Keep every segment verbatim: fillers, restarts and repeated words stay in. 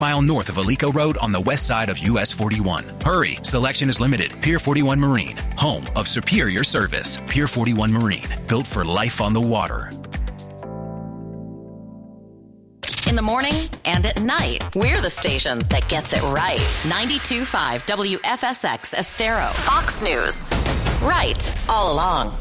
mile north of Alico Road on the west side of U S forty-one. Hurry, selection is limited. Pier forty-one Marine, home of superior service. Pier forty-one Marine, built for life on the water. In the morning and at night, we're the station that gets it right. ninety-two point five W F S X Estero, Fox News. Right all along.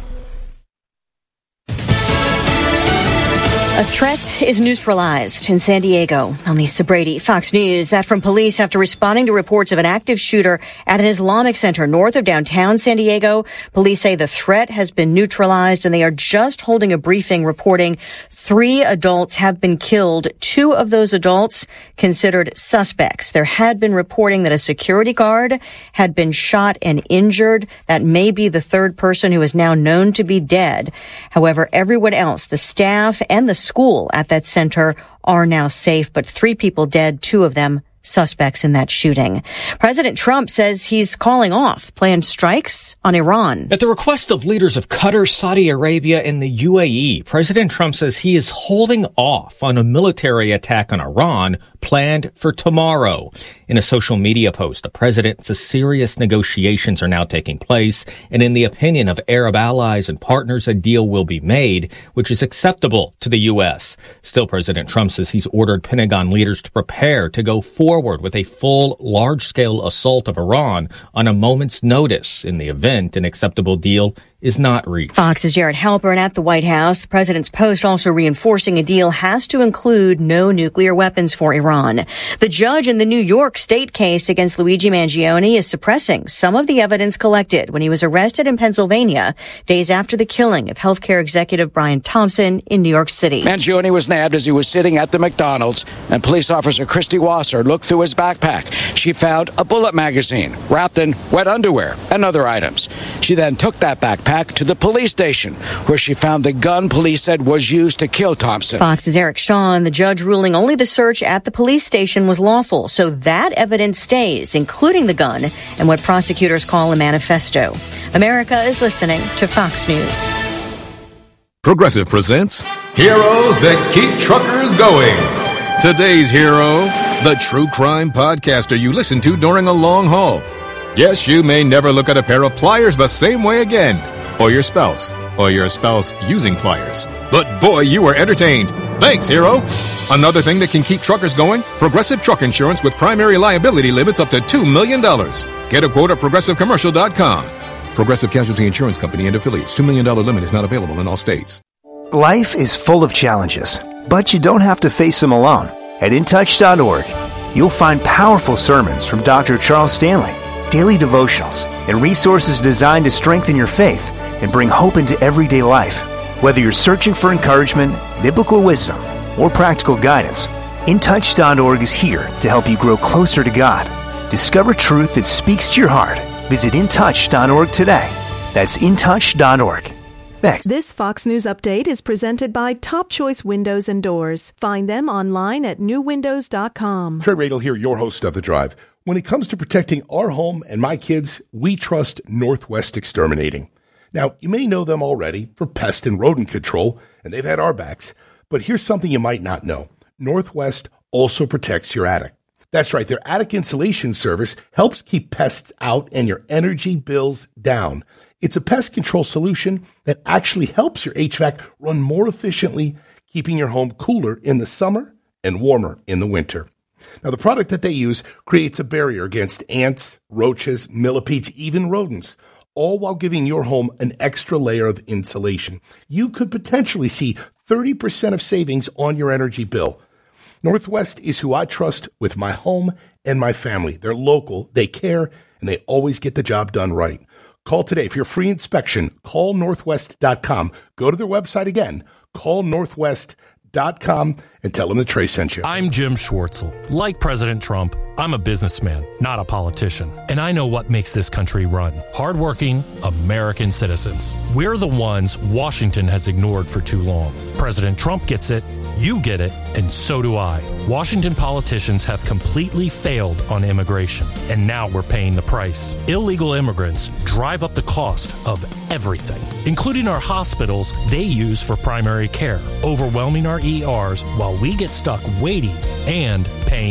A threat is neutralized in San Diego. I'm Lisa Brady, Fox News. That from police after responding to reports of an active shooter at an Islamic center north of downtown San Diego. Police say the threat has been neutralized and they are just holding a briefing reporting three adults have been killed. Two of those adults considered suspects. There had been reporting that a security guard had been shot and injured. That may be the third person who is now known to be dead. However, everyone else, the staff and the school at that center, are now safe, but three people dead, two of them suspects in that shooting. President Trump says he's calling off planned strikes on Iran. At the request of leaders of Qatar, Saudi Arabia, and the U A E, President Trump says he is holding off on a military attack on Iran planned for tomorrow. In a social media post, the president says serious negotiations are now taking place, and in the opinion of Arab allies and partners, a deal will be made, which is acceptable to the U S. Still, President Trump says he's ordered Pentagon leaders to prepare to go forward with a full, large-scale assault of Iran on a moment's notice in the event an acceptable deal is not reached. Fox's Jared Halpern at the White House. The president's post also reinforcing a deal has to include no nuclear weapons for Iran. The judge in the New York state case against Luigi Mangione is suppressing some of the evidence collected when he was arrested in Pennsylvania days after the killing of healthcare executive Brian Thompson in New York City. Mangione was nabbed as he was sitting at the McDonald's, and police officer Christy Wasser looked through his backpack. She found a bullet magazine wrapped in wet underwear and other items. She then took that backpack to the police station, where she found the gun police said was used to kill Thompson. Fox's Eric Shawn, the judge ruling only the search at the police station was lawful, so that evidence stays, including the gun and what prosecutors call a manifesto. America is listening to Fox News. Progressive presents Heroes That Keep Truckers Going. Today's hero, the true crime podcaster you listen to during a long haul. Yes, you may never look at a pair of pliers the same way again, or your spouse, or your spouse using pliers. But boy, you were entertained. Thanks, hero. Another thing that can keep truckers going, Progressive Truck Insurance with primary liability limits up to two million dollars. Get a quote at progressive commercial dot com. Progressive Casualty Insurance Company and affiliates. two million dollars limit is not available in all states. Life is full of challenges, but you don't have to face them alone. At in touch dot org, you'll find powerful sermons from Doctor Charles Stanley, daily devotionals, and resources designed to strengthen your faith and bring hope into everyday life. Whether you're searching for encouragement, biblical wisdom, or practical guidance, in touch dot org is here to help you grow closer to God. Discover truth that speaks to your heart. Visit in touch dot org today. That's in touch dot org. Thanks. This Fox News Update is presented by Top Choice Windows and Doors. Find them online at new windows dot com. Trey Radel here, your host of The Drive. When it comes to protecting our home and my kids, we trust Northwest Exterminating. Now, you may know them already for pest and rodent control, and they've had our backs. But here's something you might not know. Northwest also protects your attic. That's right, their attic insulation service helps keep pests out and your energy bills down. It's a pest control solution that actually helps your H V A C run more efficiently, keeping your home cooler in the summer and warmer in the winter. Now, the product that they use creates a barrier against ants, roaches, millipedes, even rodents, all while giving your home an extra layer of insulation. You could potentially see thirty percent of savings on your energy bill. Northwest is who I trust with my home and my family. They're local, they care, and they always get the job done right. Call today for your free inspection. Call northwest dot com. Go to their website again. Call northwest dot com and tell them that Trey sent you. I'm Jim Schwartzel. Like President Trump, I'm a businessman, not a politician. And I know what makes this country run. Hardworking American citizens. We're the ones Washington has ignored for too long. President Trump gets it, you get it, and so do I. Washington politicians have completely failed on immigration, and now we're paying the price. Illegal immigrants drive up the cost of everything, including our hospitals they use for primary care, overwhelming our E Rs while we get stuck waiting and paying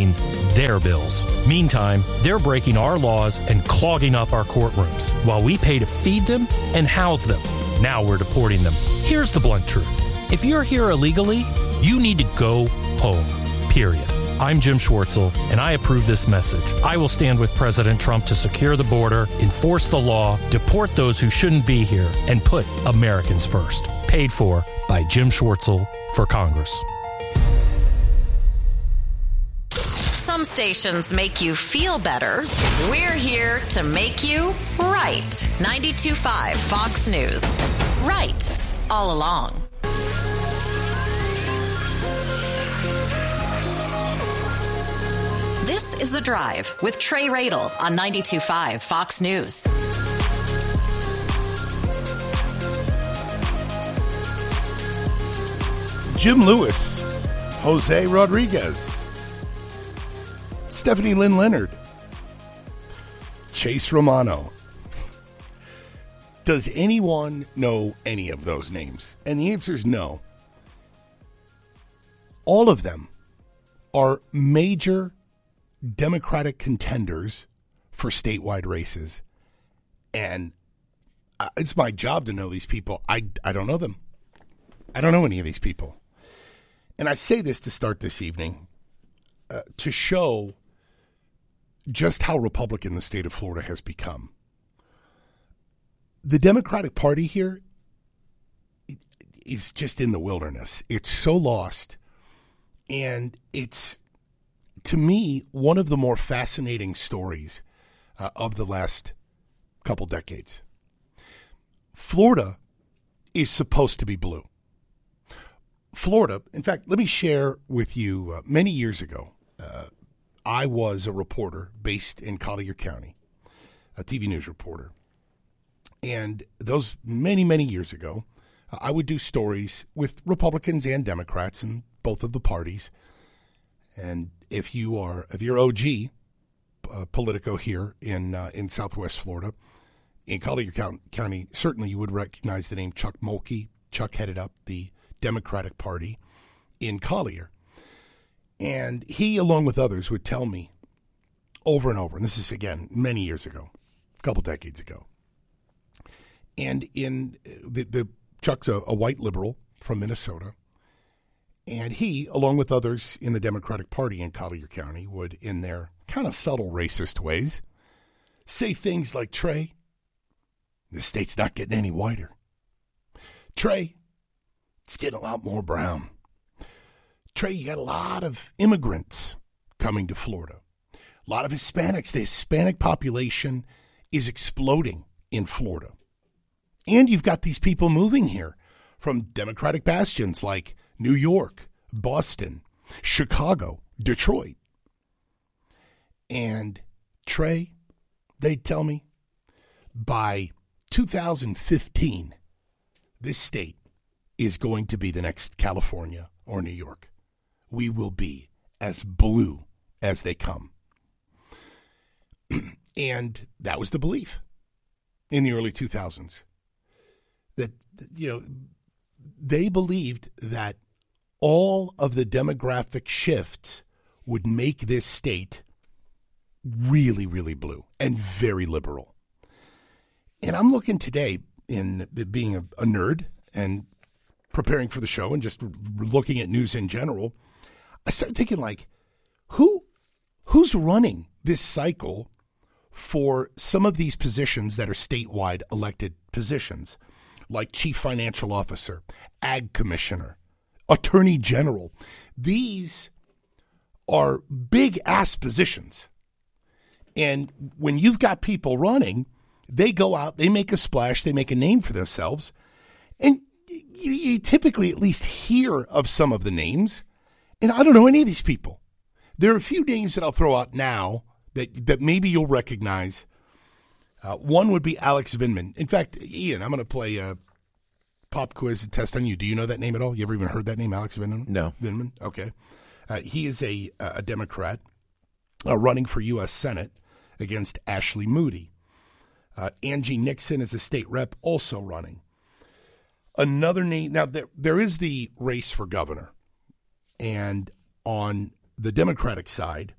their bills. Meantime, they're breaking our laws and clogging up our courtrooms while we pay to feed them and house them. Now we're deporting them. Here's the blunt truth. If you're here illegally, you need to go home, period. I'm Jim Schwartzel, and I approve this message. I will stand with President Trump to secure the border, enforce the law, deport those who shouldn't be here, and put Americans first. Paid for by Jim Schwartzel for Congress. Some stations make you feel better. We're here to make you right. ninety-two point five Fox News. Right all along. This is The Drive with Trey Radel on ninety-two point five Fox News. Jim Lewis, Jose Rodriguez, Stephanie Lynn Leonard, Chase Romano. Does anyone know any of those names? And the answer is no. All of them are major Democratic contenders for statewide races. And uh, it's my job to know these people. I, I don't know them. I don't know any of these people. And I say this to start this evening uh, to show just how Republican the state of Florida has become. The Democratic Party here is just in the wilderness. It's so lost. And it's, to me, one of the more fascinating stories uh, of the last couple decades. Florida is supposed to be blue. Florida, in fact, let me share with you, uh, many years ago, uh, I was a reporter based in Collier County, a T V news reporter. And those many, many years ago, uh, I would do stories with Republicans and Democrats in both of the parties. And if you are, if you're O G, uh, Politico here in uh, in Southwest Florida, in Collier County, certainly you would recognize the name Chuck Mulkey. Chuck headed up the Democratic Party in Collier. And he, along with others, would tell me over and over, and this is, again, many years ago, a couple decades ago. And in the, the Chuck's a, a white liberal from Minnesota, and he, along with others in the Democratic Party in Collier County, would, in their kind of subtle racist ways, say things like, Trey, the state's not getting any whiter. Trey, it's getting a lot more brown. Trey, you got a lot of immigrants coming to Florida. A lot of Hispanics. The Hispanic population is exploding in Florida. And you've got these people moving here from Democratic bastions like New York, Boston, Chicago, Detroit. And Trey, they tell me, by two thousand fifteen, this state is going to be the next California or New York. We will be as blue as they come. And that was the belief in the early two thousands. That, you know, they believed that all of the demographic shifts would make this state really, really blue and very liberal. And I'm looking today, in being a, a nerd and preparing for the show and just looking at news in general, I started thinking, like, who who's running this cycle for some of these positions that are statewide elected positions, like chief financial officer, ag commissioner, attorney general? These are big-ass positions. And when you've got people running, they go out, they make a splash, they make a name for themselves, and you, you typically at least hear of some of the names. And I don't know any of these people. There are a few names that I'll throw out now that, that maybe you'll recognize. Uh, one would be Alex Vindman. In fact, Ian, I'm going to play a pop quiz test on you. Do you know that name at all? You ever even heard that name, Alex Vindman? No. Vindman? Okay. Uh, he is a, a Democrat uh, running for U S Senate against Ashley Moody. Uh, Angie Nixon is a state rep, also running. Another name, now there, there is the race for governor. And on the Democratic side,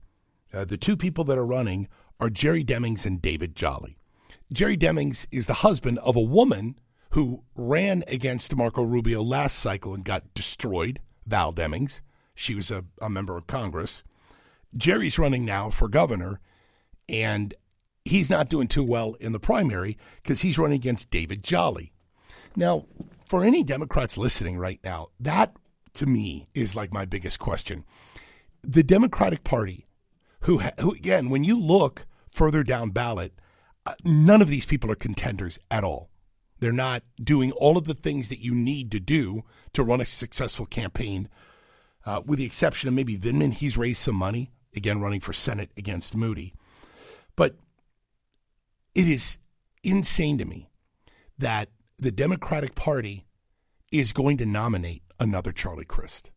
Uh, the two people that are running are Jerry Demings and David Jolly. Jerry Demings is the husband of a woman who ran against Marco Rubio last cycle and got destroyed, Val Demings. She was a, a member of Congress. Jerry's running now for governor, and he's not doing too well in the primary because he's running against David Jolly. Now, for any Democrats listening right now, that, to me, is like my biggest question. The Democratic Party, who, who again, when you look further down ballot, uh, none of these people are contenders at all. They're not doing all of the things that you need to do to run a successful campaign, uh, with the exception of maybe Vindman. He's raised some money, again, running for Senate against Moody. But it is insane to me that the Democratic Party is going to nominate another Charlie Crist.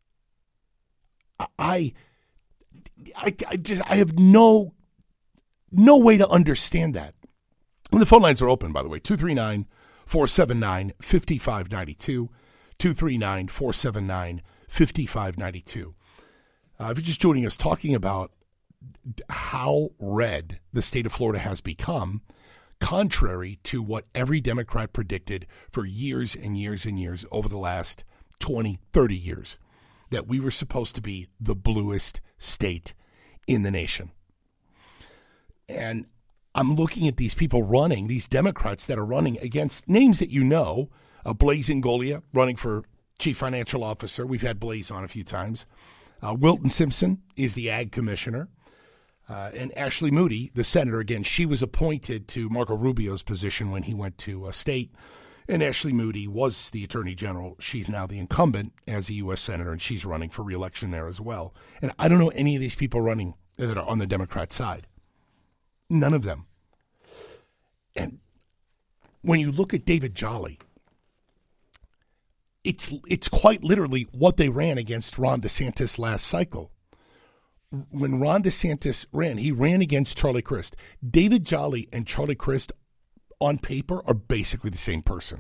I, I, I just, I have no, no way to understand that. And the phone lines are open, by the way, two three nine, four seven nine, five five nine two, two three nine, four seven nine, five five nine two. Uh, if you're just joining us, talking about how red the state of Florida has become, contrary to what every Democrat predicted for years and years and years over the last twenty, thirty years, that we were supposed to be the bluest state in the nation. And I'm looking at these people running, these Democrats that are running against names that you know, uh, Blaise Ingoglia running for chief financial officer. We've had Blaise on a few times. Uh, Wilton Simpson is the ag commissioner. Uh, and Ashley Moody, the senator, again, she was appointed to Marco Rubio's position when he went to uh, state. And Ashley Moody was the attorney general. She's now the incumbent as a U S senator, and she's running for re-election there as well. And I don't know any of these people running that are on the Democrat side. None of them. And when you look at David Jolly, it's it's quite literally what they ran against Ron DeSantis last cycle. When Ron DeSantis ran, he ran against Charlie Crist. David Jolly and Charlie Crist, on paper, are basically the same person.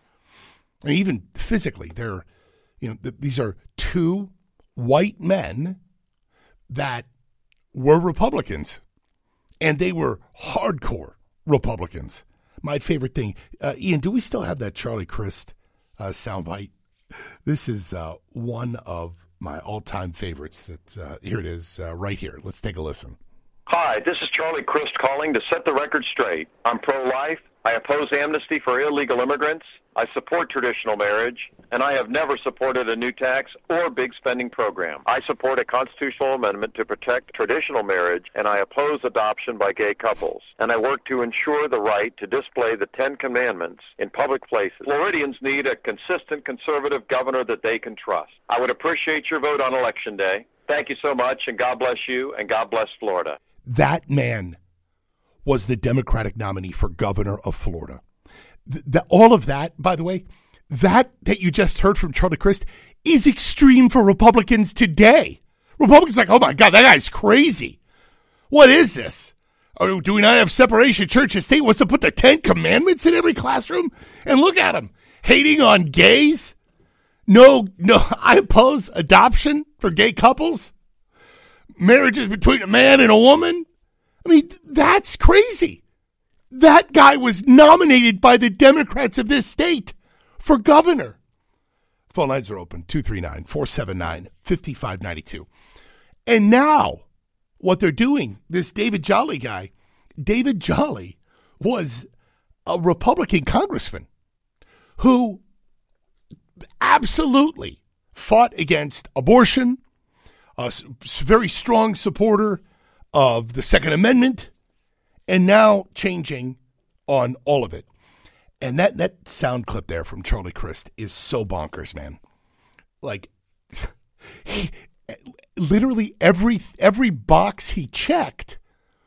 I mean, even physically, they're, you know, th- these are two white men that were Republicans, and they were hardcore Republicans. My favorite thing, uh, Ian, do we still have that Charlie Crist uh, soundbite? This is uh, one of my all-time favorites. That uh, here it is, uh, right here. Let's take a listen. Hi, this is Charlie Crist calling to set the record straight. I'm pro-life. I oppose amnesty for illegal immigrants. I support traditional marriage, and I have never supported a new tax or big spending program. I support a constitutional amendment to protect traditional marriage, and I oppose adoption by gay couples. And I work to ensure the right to display the Ten Commandments in public places. Floridians need a consistent conservative governor that they can trust. I would appreciate your vote on Election Day. Thank you so much, and God bless you, and God bless Florida. That man was the Democratic nominee for governor of Florida. Th- that, all of that, by the way, that that you just heard from Charlie Crist is extreme for Republicans today. Republicans are like, oh my God, that guy's crazy. What is this? Oh, do we not have separation of church and state? What's to put the Ten Commandments in every classroom? And look at him, hating on gays. No, no, I oppose adoption for gay couples. Marriages between a man and a woman. I mean, that's crazy. That guy was nominated by the Democrats of this state for governor. Phone lines are open, two three nine, four seven nine, five five nine two. And now, what they're doing, this David Jolly guy, David Jolly was a Republican congressman who absolutely fought against abortion, a very strong supporter of the Second Amendment, and now changing on all of it. And that, that sound clip there from Charlie Crist is so bonkers, man. Like, he, literally every every box he checked,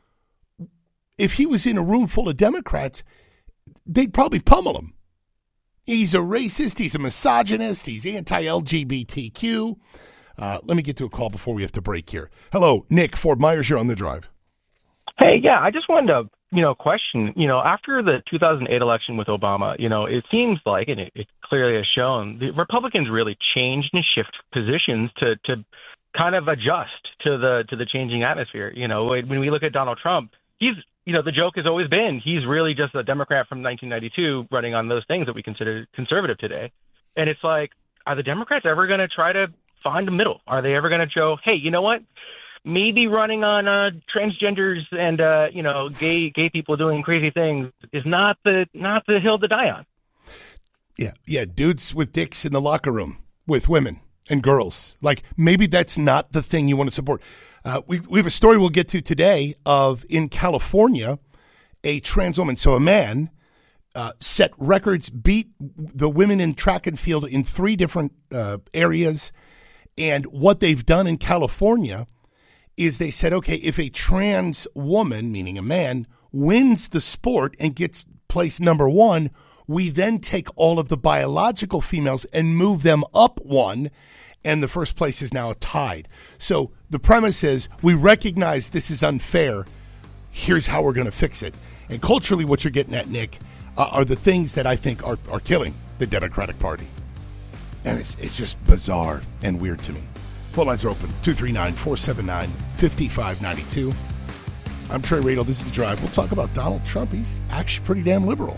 if he was in a room full of Democrats, they'd probably pummel him. He's a racist, he's a misogynist, he's anti-L G B T Q. Uh, let me get to a call before we have to break here. Hello, Nick, Fort Myers, you're on the drive. Hey, yeah, I just wanted to, you know, question, you know, after the two thousand eight election with Obama, you know, it seems like, and it, it clearly has shown, the Republicans really changed and shift positions to, to kind of adjust to the to the changing atmosphere. You know, when we look at Donald Trump, he's, you know, the joke has always been he's really just a Democrat from nineteen ninety-two running on those things that we consider conservative today. And it's like, are the Democrats ever going to try to find a middle? Are they ever going to show, hey, you know what? Maybe running on uh, transgenders and, uh, you know, gay gay people doing crazy things is not the not the hill to die on. Yeah, yeah, dudes with dicks in the locker room with women and girls. Like, maybe that's not the thing you want to support. Uh, we, we have a story we'll get to today of, in California, a trans woman, so a man, uh, set records, beat the women in track and field in three different uh, areas. And what they've done in California is they said, okay, if a trans woman, meaning a man, wins the sport and gets place number one, we then take all of the biological females and move them up one, and the first place is now tied. So the premise is we recognize this is unfair. Here's how we're going to fix it. And culturally, what you're getting at, Nick, uh, are the things that I think are, are killing the Democratic Party. And it's it's just bizarre and weird to me. Phone lines are open, two three nine, four seven nine, five five nine two. I'm Trey Radel. This is The Drive. We'll talk about Donald Trump. He's actually pretty damn liberal.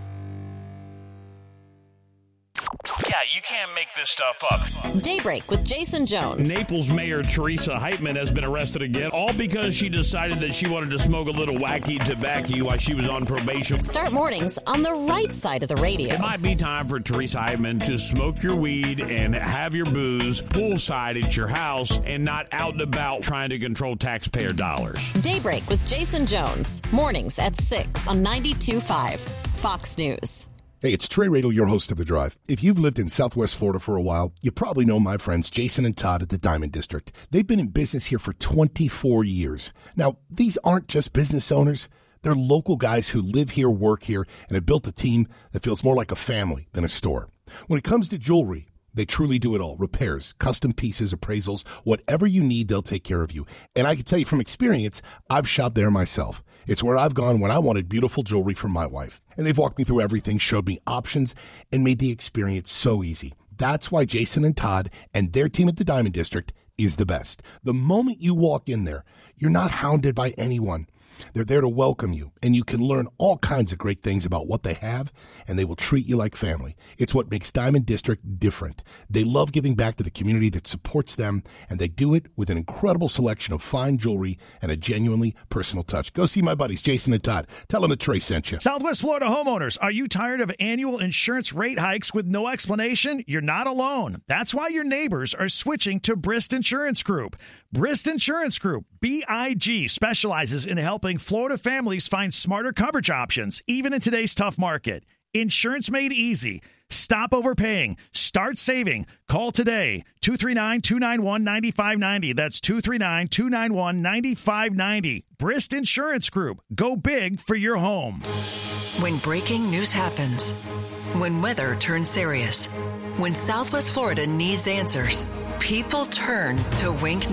Yeah, you can't make this stuff up. Daybreak with Jason Jones. Naples Mayor Teresa Heitman has been arrested again, all because she decided that she wanted to smoke a little wacky tobacco while she was on probation. Start mornings on the right side of the radio. It might be time for Teresa Heitman to smoke your weed and have your booze poolside at your house and not out and about trying to control taxpayer dollars. Daybreak with Jason Jones. Mornings at six on ninety-two point five Fox News. Hey, it's Trey Radel, your host of The Drive. If you've lived in Southwest Florida for a while, you probably know my friends Jason and Todd at the Diamond District. They've been in business here for twenty-four years. Now, these aren't just business owners. They're local guys who live here, work here, and have built a team that feels more like a family than a store. When it comes to jewelry, they truly do it all. Repairs, custom pieces, appraisals, whatever you need, they'll take care of you. And I can tell you from experience, I've shopped there myself. It's where I've gone when I wanted beautiful jewelry for my wife. And they've walked me through everything, showed me options, and made the experience so easy. That's why Jason and Todd and their team at the Diamond District is the best. The moment you walk in there, you're not hounded by anyone. They're there to welcome you, and you can learn all kinds of great things about what they have, and they will treat you like family. It's what makes Diamond District different. They love giving back to the community that supports them, and they do it with an incredible selection of fine jewelry and a genuinely personal touch. Go see my buddies, Jason and Todd. Tell them that Trey sent you. Southwest Florida homeowners, are you tired of annual insurance rate hikes with no explanation? You're not alone. That's why your neighbors are switching to Brist Insurance Group. Brist Insurance Group, B I G, specializes in helping Florida families find smarter coverage options, even in today's tough market. Insurance made easy. Stop overpaying. Start saving. Call today. two three nine, two nine one, nine five nine zero. That's two three nine, two nine one, nine five nine zero. Brist Insurance Group. Go big for your home. When breaking news happens, when weather turns serious, when Southwest Florida needs answers, people turn to Wink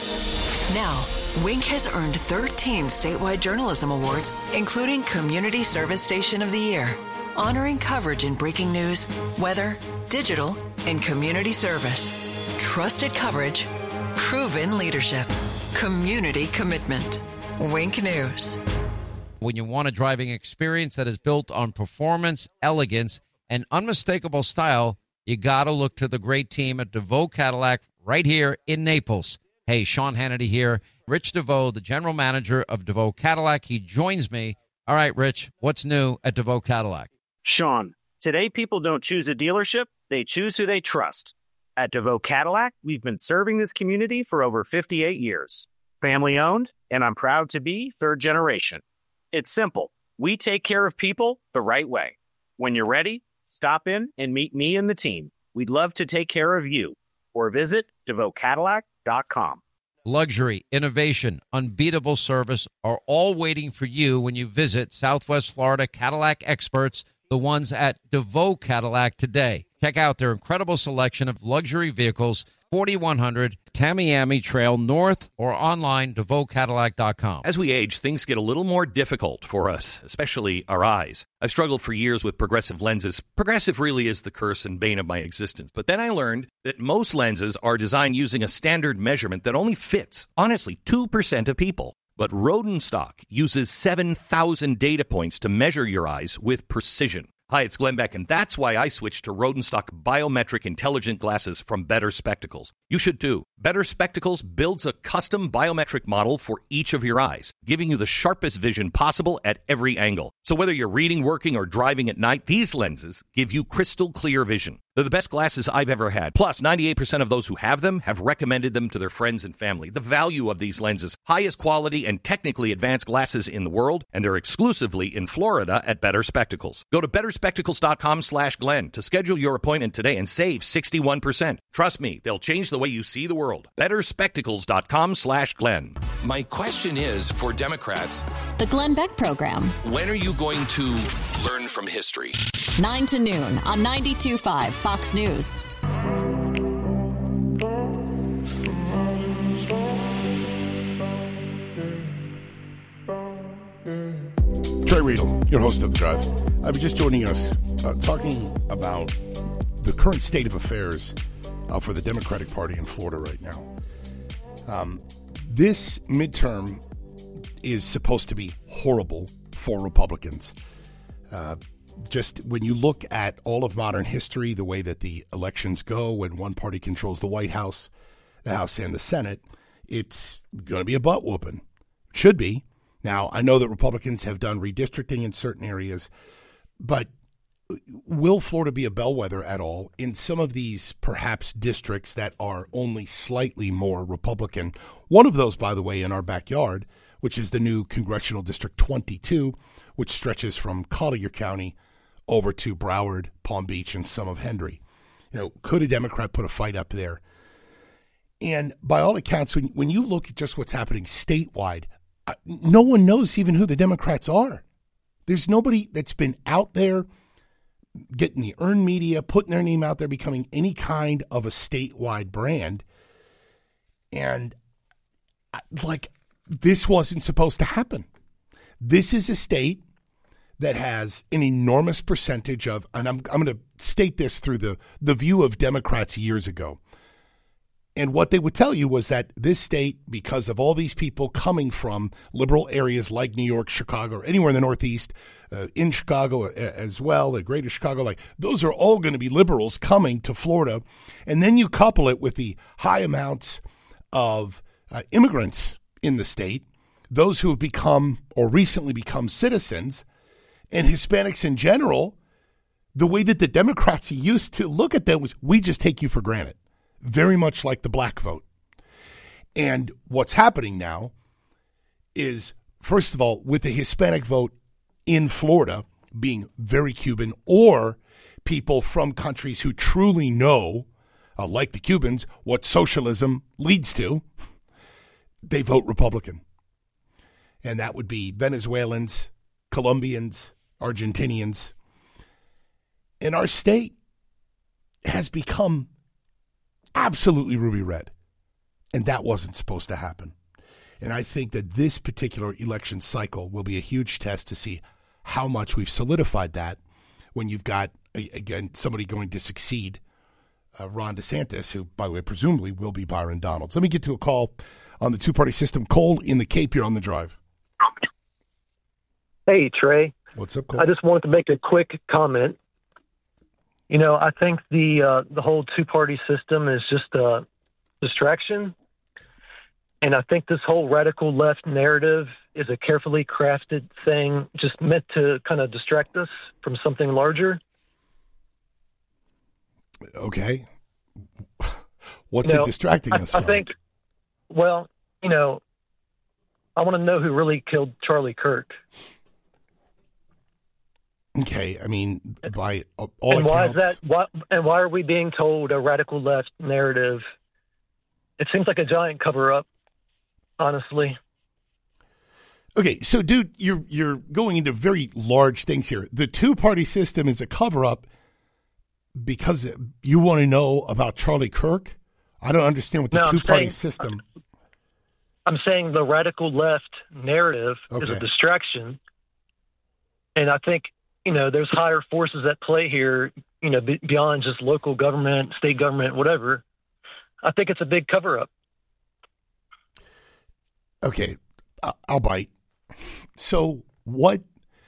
News. Now, Wink has earned thirteen statewide journalism awards, including Community Service Station of the Year, honoring coverage in breaking news, weather, digital, and community service. Trusted coverage, proven leadership, community commitment. Wink News. When you want a driving experience that is built on performance, elegance, and unmistakable style, you got to look to the great team at DeVoe Cadillac right here in Naples. Hey, Sean Hannity here. Rich DeVoe, the general manager of DeVoe Cadillac. He joins me. All right, Rich, what's new at DeVoe Cadillac? Sean, today people don't choose a dealership. They choose who they trust. At DeVoe Cadillac, we've been serving this community for over fifty-eight years. Family owned, and I'm proud to be third generation. It's simple. We take care of people the right way. When you're ready, stop in and meet me and the team. We'd love to take care of you. Or visit devoe cadillac dot com. Luxury, innovation, unbeatable service are all waiting for you when you visit Southwest Florida Cadillac experts, the ones at DeVoe Cadillac today. Check out their incredible selection of luxury vehicles forty-one hundred Tamiami Trail North, or online, devoe cadillac dot com. As we age, things get a little more difficult for us, especially our eyes. I've struggled for years with progressive lenses. Progressive really is the curse and bane of my existence. But then I learned that most lenses are designed using a standard measurement that only fits, honestly, two percent of people. But Rodenstock uses seven thousand data points to measure your eyes with precision. Hi, it's Glenn Beck, and that's why I switched to Rodenstock Biometric Intelligent Glasses from Better Spectacles. You should too. Better Spectacles builds a custom biometric model for each of your eyes, giving you the sharpest vision possible at every angle. So whether you're reading, working, or driving at night, these lenses give you crystal clear vision. They're the best glasses I've ever had. Plus, ninety-eight percent of those who have them have recommended them to their friends and family. The value of these lenses, highest quality and technically advanced glasses in the world, and they're exclusively in Florida at Better Spectacles. Go to better spectacles dot com slash Glenn to schedule your appointment today and save sixty-one percent. Trust me, they'll change the way you see the world. better spectacles dot com slash Glenn. My question is, for Democrats, The Glenn Beck Program. when are you going to learn from history? nine to noon on ninety-two point five Fox News. Trey Riedel, your host of The Drive. I was just joining us uh, talking about the current state of affairs uh, for the Democratic Party in Florida right now. Um, this midterm is supposed to be horrible for Republicans. Uh, just when you look at all of modern history, the way that the elections go when one party controls the White House, the House, and the Senate, it's going to be a butt whooping. Should be. Now, I know that Republicans have done redistricting in certain areas, but will Florida be a bellwether at all in some of these perhaps districts that are only slightly more Republican? One of those, by the way, in our backyard, which is the new Congressional District twenty-two, which stretches from Collier County over to Broward, Palm Beach, and some of Hendry. You know, could a Democrat put a fight up there? And by all accounts, when, when you look at just what's happening statewide, no one knows even who the Democrats are. There's nobody that's been out there getting the earned media, putting their name out there, becoming any kind of a statewide brand. And, like, this wasn't supposed to happen. This is a state that has an enormous percentage of, and I'm I'm going to state this through the, the view of Democrats years ago. And what they would tell you was that this state, because of all these people coming from liberal areas like New York, Chicago, or anywhere in the Northeast, uh, in Chicago as well, the greater Chicago, like those are all going to be liberals coming to Florida. And then you couple it with the high amounts of uh, immigrants in the state, those who have become or recently become citizens, and Hispanics in general. The way that the Democrats used to look at them was, we just take you for granted. Very much like the black vote. And what's happening now is, first of all, with the Hispanic vote in Florida being very Cuban, or people from countries who truly know, uh, like the Cubans, what socialism leads to, they vote Republican. And that would be Venezuelans, Colombians, Argentinians. And our state has become absolutely ruby red. And that wasn't supposed to happen. And I think that this particular election cycle will be a huge test to see how much we've solidified that when you've got, again, somebody going to succeed uh, Ron DeSantis, who, by the way, presumably will be Byron Donalds. Let me get to a call on the two-party system. Cole in the Cape, you're on the Drive. Hey, Trey. What's up, Cole? I just wanted to make a quick comment. You know, I think the uh, the whole two-party system is just a distraction. And I think this whole radical left narrative is a carefully crafted thing just meant to kind of distract us from something larger. Okay. What's you know, it distracting I, us I from? think, well, you know, I want to know who really killed Charlie Kirk. Okay, I mean, by all and accounts, why is that? Why, and why are we being told a radical left narrative? It seems like a giant cover-up, honestly. Okay, so, dude, you're you're going into very large things here. The two-party system is a cover-up because you want to know about Charlie Kirk. I don't understand what the No, I'm two-party saying- system. I'm saying the radical left narrative is Okay. a distraction. And I think, you know, there's higher forces at play here, you know, be- beyond just local government, state government, whatever. I think it's a big cover-up. Okay, I- I'll bite. So what?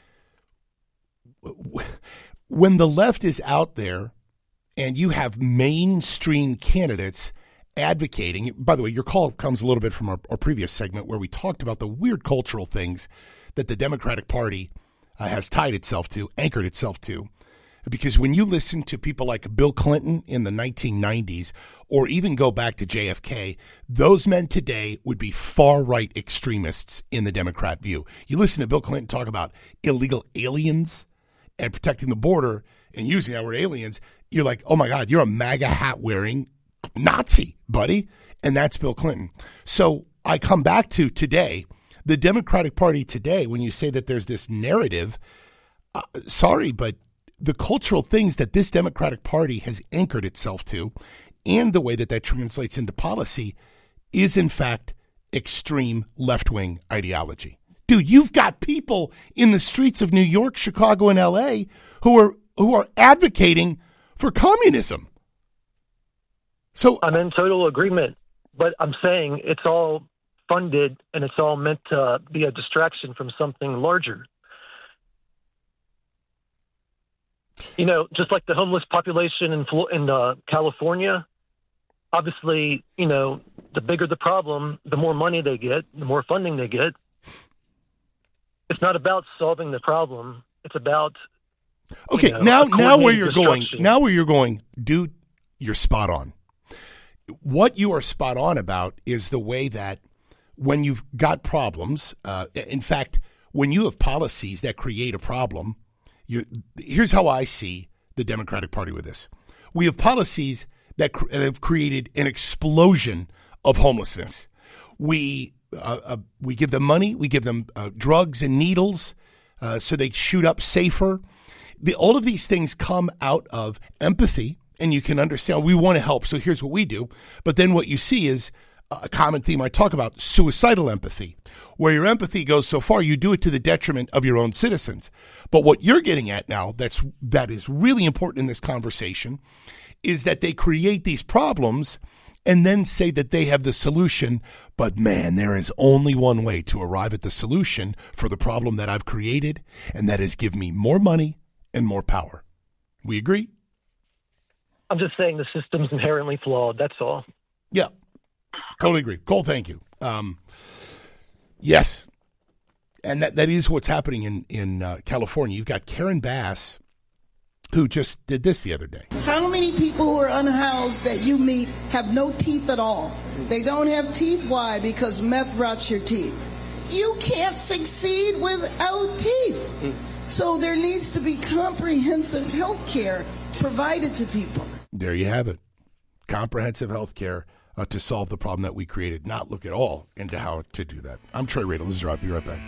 When the left is out there and you have mainstream candidates advocating, by the way, your call comes a little bit from our, our previous segment where we talked about the weird cultural things that the Democratic Party uh, has tied itself to, anchored itself to. Because when you listen to people like Bill Clinton in the nineteen nineties, or even go back to J F K, those men today would be far-right extremists in the Democrat view. You listen to Bill Clinton talk about illegal aliens and protecting the border and using our aliens, you're like, oh my God, you're a MAGA hat-wearing Nazi, buddy. And that's Bill Clinton. So I come back to today, the Democratic Party today, when you say that there's this narrative, uh, sorry, but the cultural things that this Democratic Party has anchored itself to and the way that that translates into policy is, in fact, extreme left-wing ideology. Dude, you've got people in the streets of New York, Chicago, and L A who are who are advocating for communism. So I'm in total agreement, but I'm saying it's all funded and it's all meant to be a distraction from something larger. You know, just like the homeless population in in uh, California, obviously, you know, the bigger the problem, the more money they get, the more funding they get. It's not about solving the problem. It's about okay. you know, now, a now where coordinated you're going, destruction. now where you're going, dude, you're spot on. What you are spot on about is the way that when you've got problems, uh, in fact, when you have policies that create a problem. You, here's how I see the Democratic Party with this. We have policies that, cr- that have created an explosion of homelessness. We uh, uh, we give them money. We give them uh, drugs and needles uh, so they shoot up safer. The, all of these things come out of empathy, and you can understand we want to help, so here's what we do. But then what you see is a common theme I talk about, suicidal empathy, where your empathy goes so far you do it to the detriment of your own citizens. But what you're getting at now that's that is really important in this conversation is that they create these problems and then say that they have the solution. But man, there is only one way to arrive at the solution for the problem that I've created, and that is give me more money and more power. We agree? I'm just saying the system's inherently flawed. That's all. Yeah. Totally agree. Cole, thank you. Um, yes, and that, that is what's happening in, in uh, California. You've got Karen Bass, who just did this the other day. How many people who are unhoused that you meet have no teeth at all? They don't have teeth. Why? Because meth rots your teeth. You can't succeed without teeth. So there needs to be comprehensive health care provided to people. There you have it. Comprehensive health care. Uh, to solve the problem that we created, not look at all into how to do that. I'm Trey Radel. This is Rob. Be right back.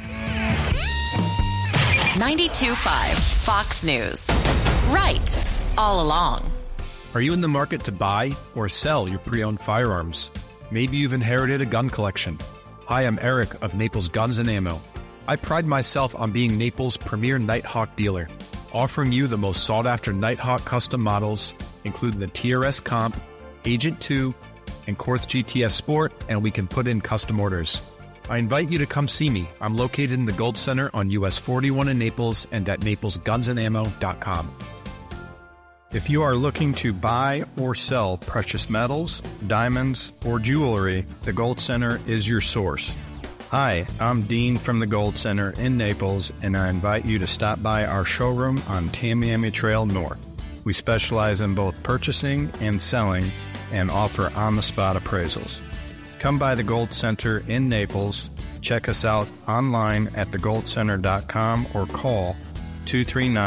ninety-two point five Fox News. Right all along. Are you in the market to buy or sell your pre-owned firearms? Maybe you've inherited a gun collection. Hi, I'm Eric of Naples Guns and Ammo. I pride myself on being Naples' premier Nighthawk dealer, offering you the most sought-after Nighthawk custom models, including the T R S Comp, Agent two, and Quartz G T S Sport, and we can put in custom orders. I invite you to come see me. I'm located in the Gold Center on U S forty-one in Naples and at naples guns and ammo dot com. If you are looking to buy or sell precious metals, diamonds, or jewelry, the Gold Center is your source. Hi, I'm Dean from the Gold Center in Naples, and I invite you to stop by our showroom on Tamiami Trail North. We specialize in both purchasing and selling and offer on-the-spot appraisals. Come by the Gold Center in Naples. Check us out online at the gold center dot com or call two three nine,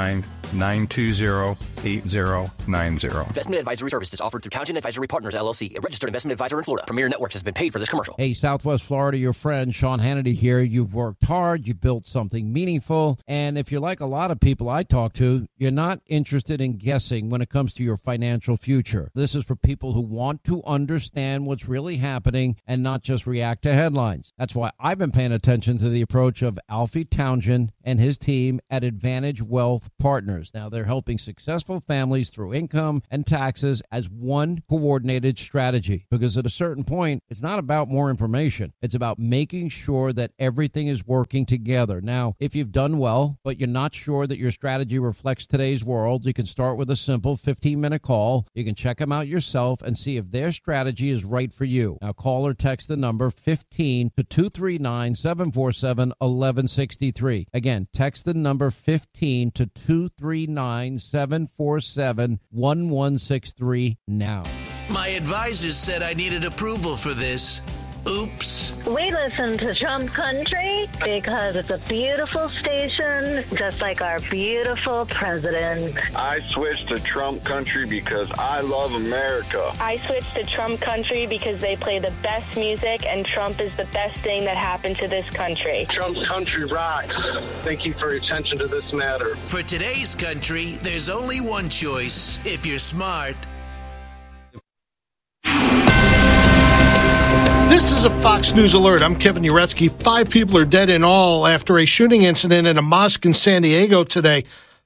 nine two zero, eight zero nine zero. Investment advisory services offered through Townsend Advisory Partners, L L C, a registered investment advisor in Florida. Premier Networks has been paid for this commercial. Hey, Southwest Florida, your friend Sean Hannity here. You've worked hard, you built something meaningful, and if you're like a lot of people I talk to, you're not interested in guessing when it comes to your financial future. This is for people who want to understand what's really happening and not just react to headlines. That's why I've been paying attention to the approach of Alfie Townsend and his team at Advantage Wealth Partners. Now, they're helping successful families through income and taxes as one coordinated strategy, because at a certain point, it's not about more information. It's about making sure that everything is working together. Now, if you've done well, but you're not sure that your strategy reflects today's world, you can start with a simple fifteen-minute call. You can check them out yourself and see if their strategy is right for you. Now, call or text the number fifteen to two three nine, seven four seven, one one six three. Again, text the number fifteen to two three nine, seven four seven, one one six three now. My advisors said I needed approval for this. Oops. We listen to Trump Country because it's a beautiful station, just like our beautiful president. I switched to Trump Country because I love America. I switched to Trump Country because they play the best music, and Trump is the best thing that happened to this country. Trump's country rocks. Thank you for your attention to this matter. For today's country, there's only one choice. If you're smart. This is a Fox News Alert. I'm Kevin Uretsky. Five people are dead in all after a shooting incident in a mosque in San Diego today.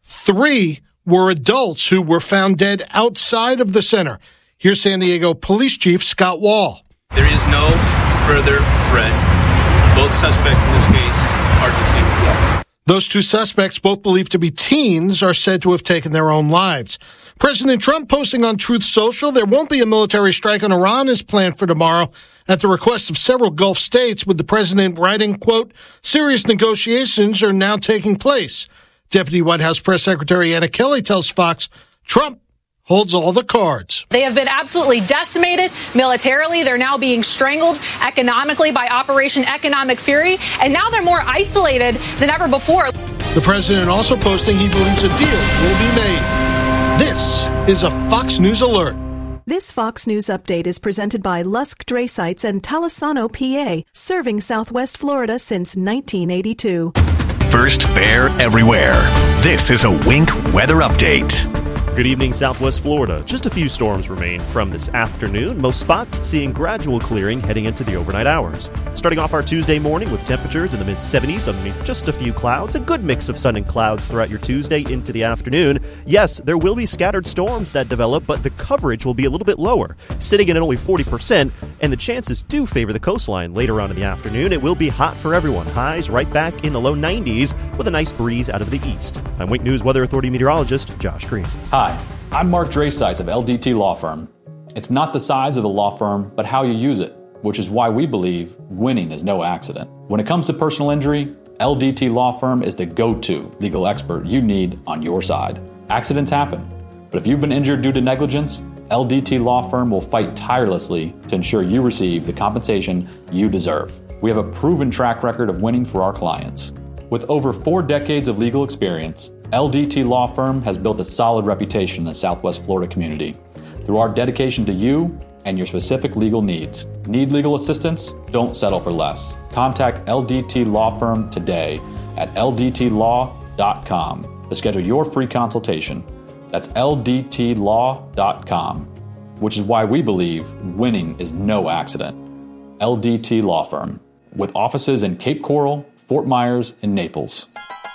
Three were adults who were found dead outside of the center. Here's San Diego Police Chief Scott Wall. There is no further threat. Both suspects in this case are deceased. Those two suspects, both believed to be teens, are said to have taken their own lives. President Trump posting on Truth Social, there won't be a military strike on Iran is planned for tomorrow at the request of several Gulf states, with the president writing, quote, serious negotiations are now taking place. Deputy White House Press Secretary Anna Kelly tells Fox Trump holds all the cards. They have been absolutely decimated militarily. They're now being strangled economically by Operation Economic Fury, and now they're more isolated than ever before. The president also posting he believes a deal will be made. This is a Fox News Alert. This Fox News update is presented by Lusk Dray Sites and Talisano, P A, serving Southwest Florida since nineteen eighty-two. First fair everywhere. This is a Wink weather update. Good evening, Southwest Florida. Just a few storms remain from this afternoon. Most spots seeing gradual clearing heading into the overnight hours. Starting off our Tuesday morning with temperatures in the mid-seventies underneath just a few clouds. A good mix of sun and clouds throughout your Tuesday into the afternoon. Yes, there will be scattered storms that develop, but the coverage will be a little bit lower, sitting at only forty percent, and the chances do favor the coastline later on in the afternoon. It will be hot for everyone. Highs right back in the low nineties with a nice breeze out of the east. I'm Wink News Weather Authority meteorologist Josh Green. Hi, I'm Mark Draysites of L D T Law Firm. It's not the size of the law firm, but how you use it, which is why we believe winning is no accident. When it comes to personal injury, L D T Law Firm is the go-to legal expert you need on your side. Accidents happen, but if you've been injured due to negligence, L D T Law Firm will fight tirelessly to ensure you receive the compensation you deserve. We have a proven track record of winning for our clients. With over four decades of legal experience, L D T Law Firm has built a solid reputation in the Southwest Florida community through our dedication to you and your specific legal needs. Need legal assistance? Don't settle for less. Contact L D T Law Firm today at L D T law dot com to schedule your free consultation. That's L D T law dot com, which is why we believe winning is no accident. L D T Law Firm, with offices in Cape Coral, Fort Myers, and Naples.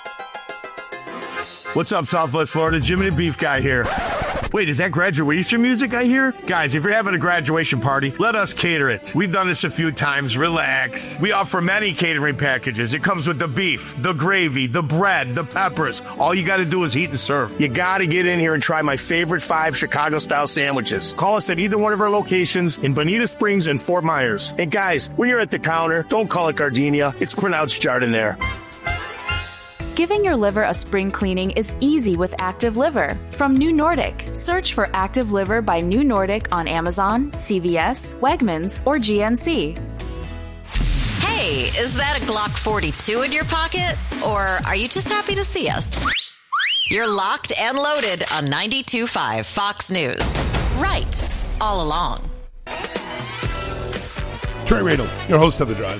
What's up, Southwest Florida? Jimmy the Beef Guy here. Wait, is that graduation music I hear? Guys, if you're having a graduation party, let us cater it. We've done this a few times. Relax. We offer many catering packages. It comes with the beef, the gravy, the bread, the peppers. All you got to do is heat and serve. You got to get in here and try my favorite five Chicago-style sandwiches. Call us at either one of our locations in Bonita Springs and Fort Myers. And guys, when you're at the counter, don't call it gardenia. It's pronounced Jardiniere. Giving your liver a spring cleaning is easy with Active Liver from New Nordic. Search for Active Liver by New Nordic on Amazon, C V S, Wegmans, or G N C. Hey, is that a Glock forty-two in your pocket? Or are you just happy to see us? You're locked and loaded on ninety-two point five Fox News. Right all along. Trey Radel, your host of The Drive.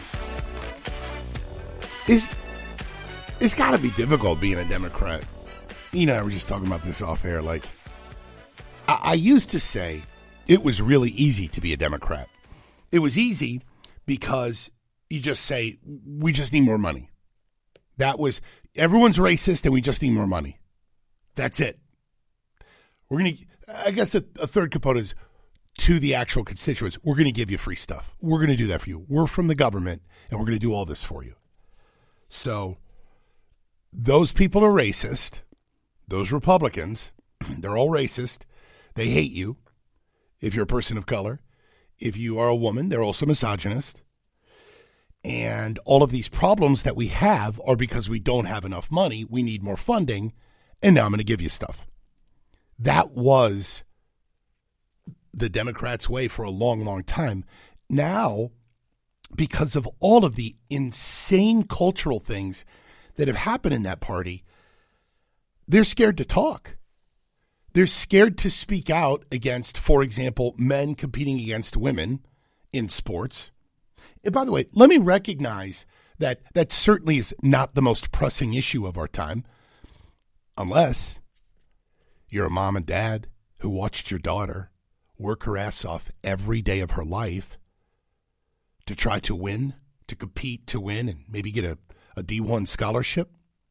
Is It's got to be difficult being a Democrat. You know, I was just talking about this off air. Like, I, I used to say it was really easy to be a Democrat. It was easy because you just say, we just need more money. That was, everyone's racist and we just need more money. That's it. We're going to, I guess a, a third component is to the actual constituents. We're going to give you free stuff. We're going to do that for you. We're from the government and we're going to do all this for you. So those people are racist. Those Republicans, they're all racist. They hate you if you're a person of color. If you are a woman, they're also misogynist. And all of these problems that we have are because we don't have enough money. We need more funding. And now I'm going to give you stuff. That was the Democrats' way for a long, long time. Now, because of all of the insane cultural things that have happened in that party, they're scared to talk. They're scared to speak out against, for example, men competing against women in sports. And by the way, let me recognize that that certainly is not the most pressing issue of our time, unless you're a mom and dad who watched your daughter work her ass off every day of her life to try to win, to compete, to win, and maybe get a, a D one scholarship.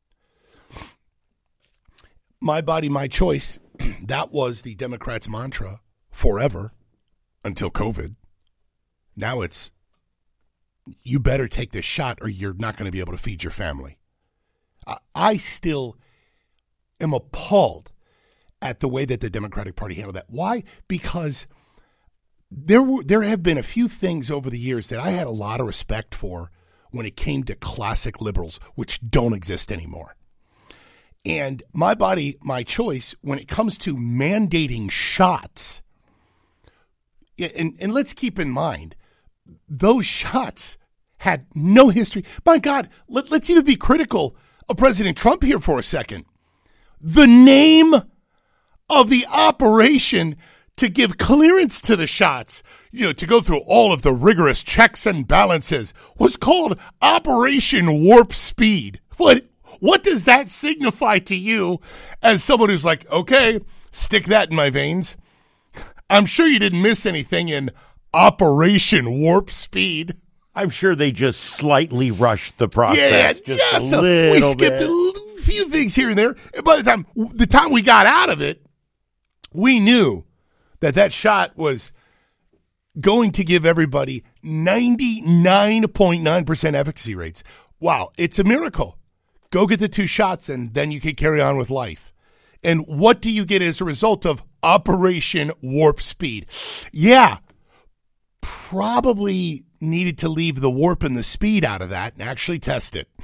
My body, my choice. That was the Democrats' mantra forever until COVID. Now it's, you better take this shot or you're not going to be able to feed your family. I, I still am appalled at the way that the Democratic Party handled that. Why? Because there were, there have been a few things over the years that I had a lot of respect for when it came to classic liberals, which don't exist anymore. And my body, my choice, when it comes to mandating shots, and, and let's keep in mind, those shots had no history. My God, let, let's even be critical of President Trump here for a second. The name of the operation to give clearance to the shots, you know, to go through all of the rigorous checks and balances, was called Operation Warp Speed. What? What does that signify to you as someone who's like, okay, stick that in my veins? I'm sure you didn't miss anything in Operation Warp Speed. I'm sure they just slightly rushed the process. Yeah, just, just a a, little we skipped bit. a few things here and there. And by the time the time we got out of it, we knew that that shot was going to give everybody ninety-nine point nine percent efficacy rates. Wow, it's a miracle. Go get the two shots, and then you can carry on with life. And what do you get as a result of Operation Warp Speed? Yeah, probably needed to leave the warp and the speed out of that and actually test it.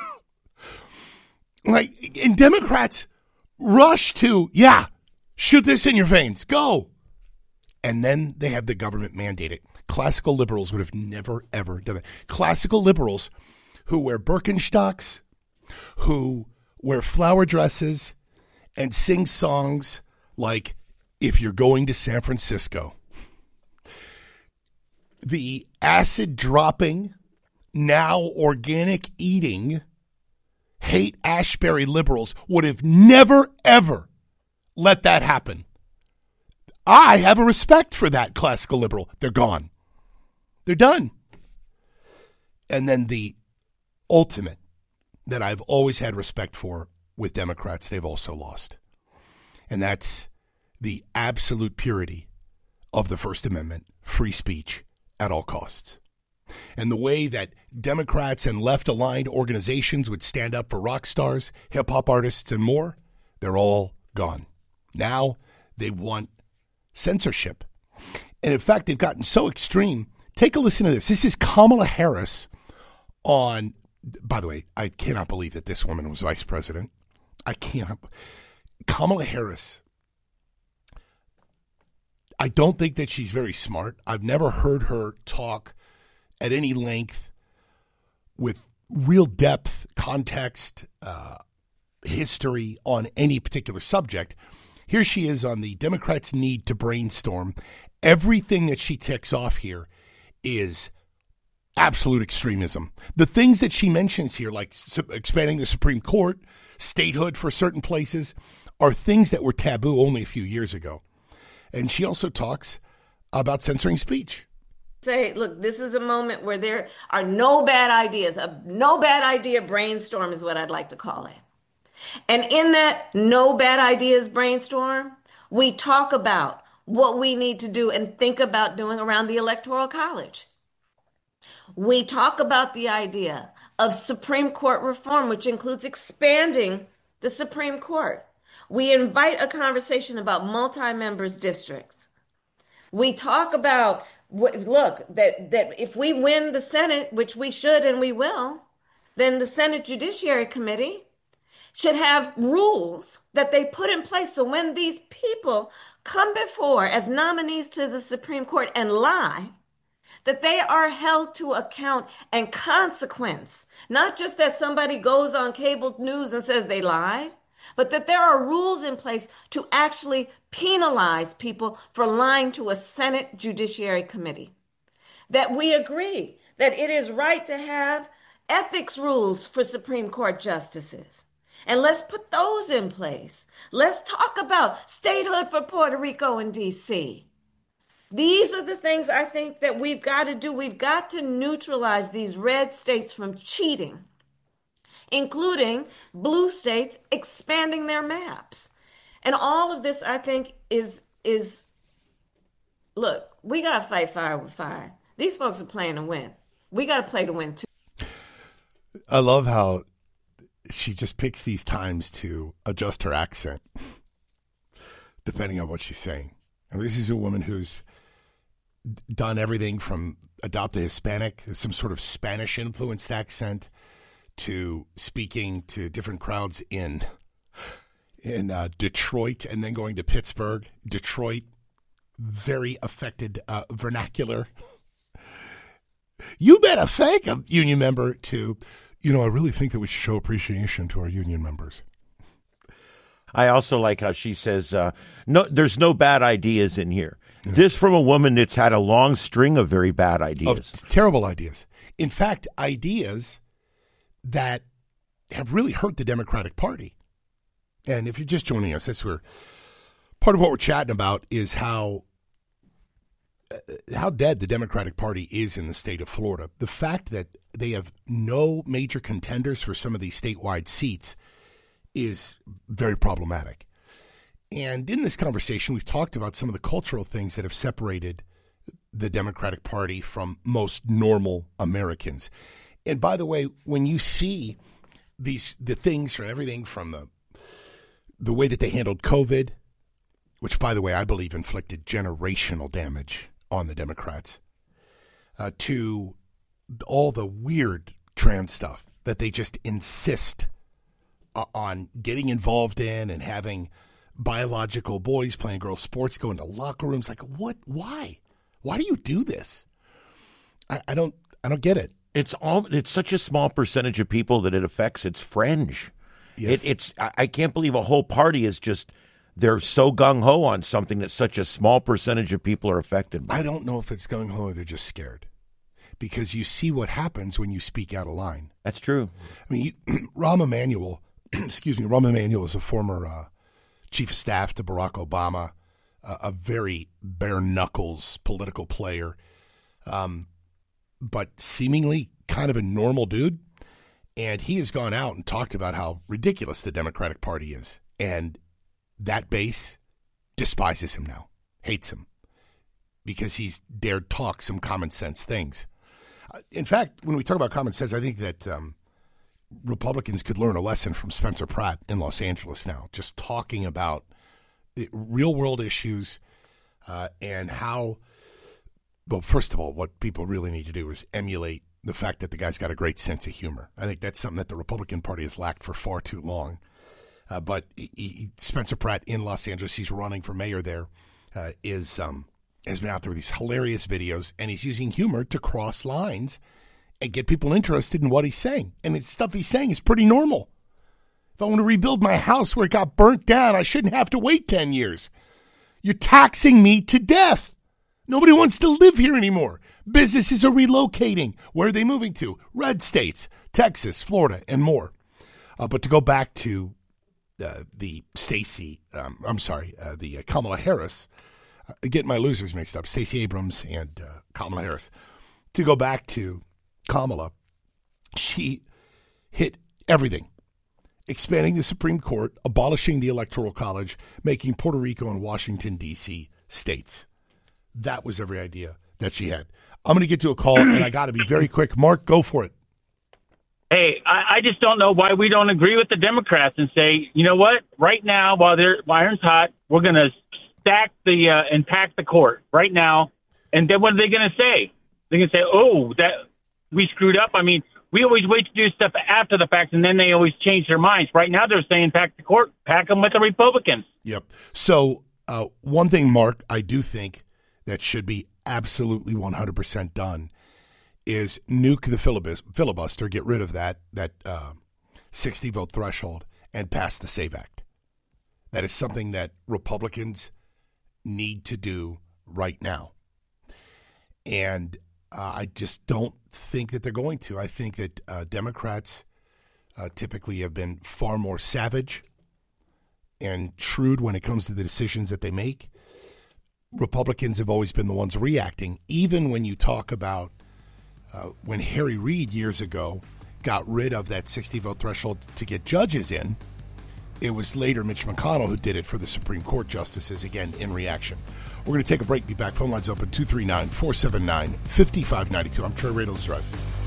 Like, and Democrats rush to, yeah, shoot this in your veins, go. And then they have the government mandate it. Classical liberals would have never, ever done it. Classical liberals who wear Birkenstocks, who wear flower dresses and sing songs like If You're Going to San Francisco. The acid dropping, now organic eating, hate Ashbury liberals would have never, ever let that happen. I have a respect for that classical liberal. They're gone. They're done. And then the ultimate that I've always had respect for with Democrats, they've also lost. And that's the absolute purity of the First Amendment, free speech at all costs. And the way that Democrats and left-aligned organizations would stand up for rock stars, hip-hop artists, and more, they're all gone. Now they want censorship. And in fact, they've gotten so extreme. Take a listen to this. This is Kamala Harris on... By the way, I cannot believe that this woman was vice president. I can't. Kamala Harris. I don't think that she's very smart. I've never heard her talk at any length with real depth, context, uh, history on any particular subject. Here she is on the Democrats' need to brainstorm. Everything that she ticks off here is absolute extremism. The things that she mentions here, like su- expanding the Supreme Court, statehood for certain places, are things that were taboo only a few years ago. And she also talks about censoring speech. Say, look, this is a moment where there are no bad ideas. A no bad idea brainstorm is what I'd like to call it. And in that no bad ideas brainstorm, we talk about what we need to do and think about doing around the Electoral College. We talk about the idea of Supreme Court reform, which includes expanding the Supreme Court. We invite a conversation about multi-members districts. We talk about, look, that, that if we win the Senate, which we should and we will, then the Senate Judiciary Committee should have rules that they put in place so when these people come before as nominees to the Supreme Court and lie, that they are held to account and consequence. Not just that somebody goes on cable news and says they lied, but that there are rules in place to actually penalize people for lying to a Senate Judiciary Committee. That we agree that it is right to have ethics rules for Supreme Court justices. And let's put those in place. Let's talk about statehood for Puerto Rico and D C. These are the things I think that we've got to do. We've got to neutralize these red states from cheating, including blue states expanding their maps. And all of this, I think, is, is look, we got to fight fire with fire. These folks are playing to win. We got to play to win, too. I love how she just picks these times to adjust her accent, depending on what she's saying. And this is a woman who's done everything from adopt a Hispanic, some sort of Spanish-influenced accent, to speaking to different crowds in in uh, Detroit and then going to Pittsburgh. Detroit, very affected uh, vernacular. You better thank a union member to, you know, I really think that we should show appreciation to our union members. I also like how she says, uh, no, there's no bad ideas in here. Yeah. This from a woman that's had a long string of very bad ideas. Of terrible ideas. In fact, ideas that have really hurt the Democratic Party. And if you're just joining us, that's where part of what we're chatting about is how uh, how dead the Democratic Party is in the state of Florida. The fact that they have no major contenders for some of these statewide seats is very problematic. And in this conversation, we've talked about some of the cultural things that have separated the Democratic Party from most normal Americans. And by the way, when you see these the things from everything from the the way that they handled COVID, which, by the way, I believe inflicted generational damage on the Democrats, uh, to all the weird trans stuff that they just insist on getting involved in and having biological boys playing girls sports, go into locker rooms. Like, what? Why? Why do you do this? I, I don't. I don't get it. It's all. It's such a small percentage of people that it affects. It's fringe. Yes. It, it's. I, I can't believe a whole party is just. They're so gung ho on something that such a small percentage of people are affected by. I don't know if it's gung ho or they're just scared, because you see what happens when you speak out of line. That's true. I mean, you, Rahm Emanuel. excuse me. Rahm Emanuel is a former uh, chief of staff to Barack Obama, uh, a very bare knuckles political player, um, but seemingly kind of a normal dude. And he has gone out and talked about how ridiculous the Democratic Party is. And that base despises him now, hates him, because he's dared talk some common sense things. Uh, in fact, when we talk about common sense, I think that um, Republicans could learn a lesson from Spencer Pratt in Los Angeles now, just talking about real world issues uh, and how, well, first of all, what people really need to do is emulate the fact that the guy's got a great sense of humor. I think that's something that the Republican Party has lacked for far too long. Uh, but he, he, Spencer Pratt in Los Angeles, he's running for mayor there, uh, is um, has been out there with these hilarious videos, and he's using humor to cross lines and get people interested in what he's saying. And it's stuff he's saying is pretty normal. If I want to rebuild my house where it got burnt down, I shouldn't have to wait ten years. You're taxing me to death. Nobody wants to live here anymore. Businesses are relocating. Where are they moving to? Red states, Texas, Florida, and more. Uh, but to go back to uh, the Stacey, um, I'm sorry, uh, the uh, Kamala Harris, uh, getting my losers mixed up, Stacey Abrams and uh, Kamala Harris. To go back to Kamala, she hit everything. Expanding the Supreme Court, abolishing the Electoral College, making Puerto Rico and Washington, D C states. That was every idea that she had. I'm going to get to a call, and I got to be very quick. Mark, go for it. Hey, I, I just don't know why we don't agree with the Democrats and say, you know what, right now, while they're while iron's hot, we're going to stack the uh, and pack the court right now. And then what are they going to say? They're going to say, oh, that we screwed up. I mean, we always wait to do stuff after the fact, and then they always change their minds. Right now, they're saying pack the court, pack them with the Republicans. Yep. So uh, one thing, Mark, I do think that should be absolutely one hundred percent done is nuke the filibuster, get rid of that that uh, sixty-vote threshold, and pass the SAVE Act. That is something that Republicans need to do right now. And uh, I just don't think that they're going to. I think that uh, Democrats uh, typically have been far more savage and shrewd when it comes to the decisions that they make. Republicans have always been the ones reacting, even when you talk about uh, when Harry Reid years ago got rid of that sixty-vote threshold to get judges in. It was later Mitch McConnell who did it for the Supreme Court justices, again, in reaction. We're going to take a break. Be back. Phone lines open, two three nine, four seven nine, five five nine two. I'm Trey Radels Drive.